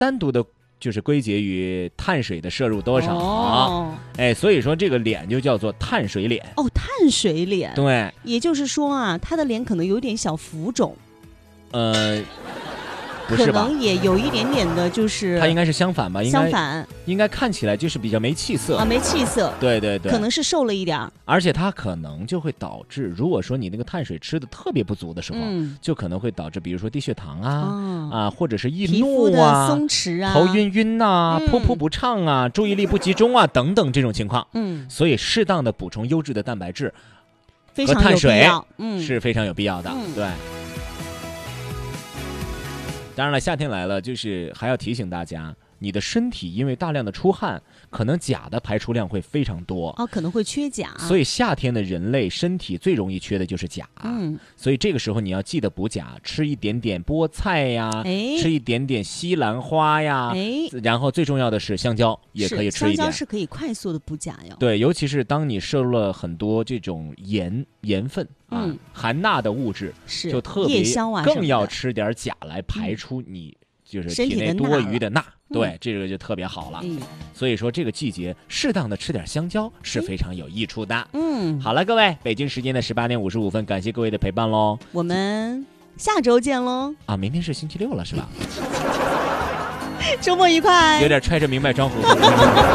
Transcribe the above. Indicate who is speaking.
Speaker 1: 单独的就是归结于碳水的摄入多少，所以说这个脸就叫做碳水脸。
Speaker 2: 碳水脸。
Speaker 1: 对，
Speaker 2: 也就是说啊，他的脸可能有点小浮肿。
Speaker 1: 不是吧？
Speaker 2: 可能也有一点点的，就是
Speaker 1: 它应该是相反吧？
Speaker 2: 相反，
Speaker 1: 应该看起来就是比较没气色
Speaker 2: 啊，没气色。
Speaker 1: 对对对，
Speaker 2: 可能是瘦了一点，
Speaker 1: 而且它可能就会导致，如果说你那个碳水吃的特别不足的时候，就可能会导致，比如说低血糖啊，或者是易怒啊、
Speaker 2: 松弛啊、
Speaker 1: 头晕呐、噗噗不畅啊、注意力不集中啊等等这种情况。所以适当的补充优质的蛋白质和碳水是非常有必要的。对。当然了，夏天来了，就是还要提醒大家，你的身体因为大量的出汗，可能钾的排出量会非常多，
Speaker 2: 可能会缺钾。
Speaker 1: 所以夏天的人类身体最容易缺的就是钾。所以这个时候你要记得补钾，吃一点点菠菜呀，吃一点点西兰花呀，然后最重要的是香蕉也可以吃一点。
Speaker 2: 香蕉是可以快速的补钾哟。
Speaker 1: 对，尤其是当你摄入了很多这种盐分含钠的物质，就特别更要吃点钾来排出你就是体内多余的钠。对，这个就特别好了。所以说这个季节适当的吃点香蕉是非常有益处的。好了，各位，北京时间的18点55分，感谢各位的陪伴喽。
Speaker 2: 我们下周见喽。
Speaker 1: 明天是星期六了，是吧？
Speaker 2: 周末愉快。
Speaker 1: 有点揣着明白装糊涂。